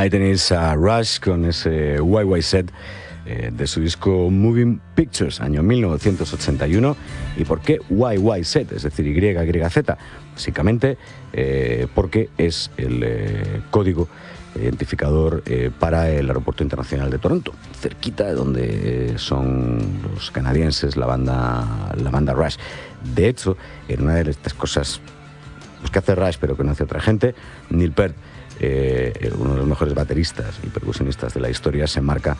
Ahí tenéis a Rush con ese YYZ de su disco Moving Pictures, año 1981. ¿Y por qué YYZ? Es decir, YYZ. Básicamente porque es el código identificador para el Aeropuerto Internacional de Toronto, cerquita de donde son los canadienses, la banda Rush. De hecho, en una de estas cosas pues, que hace Rush, pero que no hace otra gente, Neil Peart, uno de los mejores bateristas y percusionistas de la historia, se marca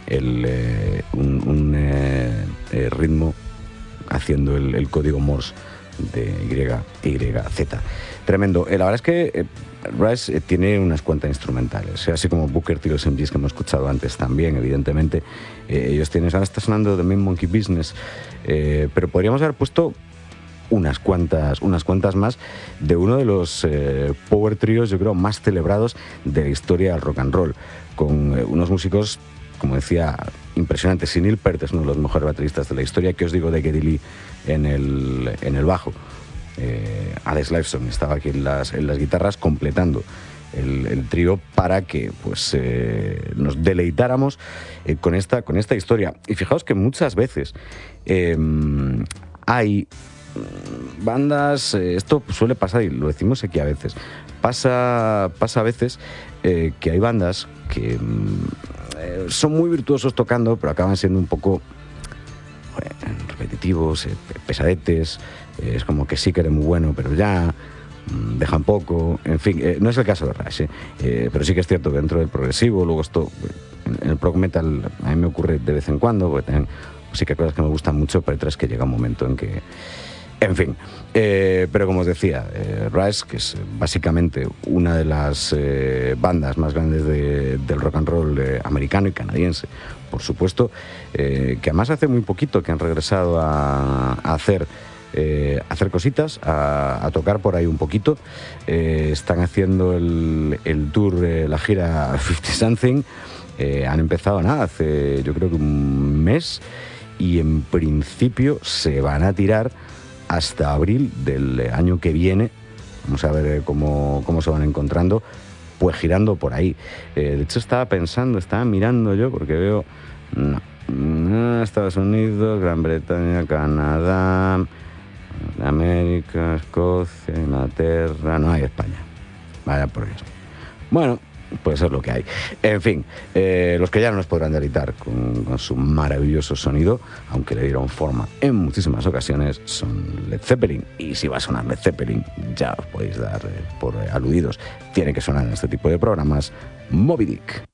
un ritmo haciendo el código Morse de YYZ. Tremendo. La verdad es que Rush tiene unas cuantas instrumentales, así como Booker T. los MGs que hemos escuchado antes también, evidentemente. Ellos tienen, ahora está sonando The Main Monkey Business, pero podríamos haber puesto unas cuantas más de uno de los power trios, yo creo, más celebrados de la historia del rock and roll, con unos músicos, como decía, impresionantes. Y Neil Peart es uno de los mejores bateristas de la historia. ¿Qué os digo de Geddy Lee en el bajo? Alex Lifeson estaba aquí en las guitarras completando el trío para que pues nos deleitáramos con esta historia. Y fijaos que muchas veces hay bandas, esto suele pasar y lo decimos aquí a veces, pasa a veces que hay bandas que son muy virtuosos tocando, pero acaban siendo un poco repetitivos, pesadetes. Es como que sí que eres muy bueno, pero ya dejan poco. En fin, no es el caso de Rush, pero sí que es cierto que dentro del progresivo, luego esto, en el prog metal a mí me ocurre de vez en cuando, porque también sí que hay cosas que me gustan mucho, pero hay otras que llega un momento en que... En fin, pero como os decía, Rush, que es básicamente una de las bandas más grandes del rock and roll americano y canadiense, por supuesto, que además hace muy poquito que han regresado a hacer cositas, a tocar por ahí un poquito. Están haciendo el tour, la gira 50 Something. Han empezado hace yo creo que un mes, y en principio se van a tirar hasta abril del año que viene. Vamos a ver cómo se van encontrando, pues girando por ahí. De hecho estaba mirando yo, porque veo Estados Unidos, Gran Bretaña, Canadá, América, Escocia, Inglaterra, no hay España. Vaya por eso. Bueno, puede ser lo que hay. En fin, los que ya no nos podrán deleitar con su maravilloso sonido, aunque le dieron forma en muchísimas ocasiones, son Led Zeppelin. Y si va a sonar Led Zeppelin, ya os podéis dar por aludidos. Tiene que sonar en este tipo de programas Moby Dick.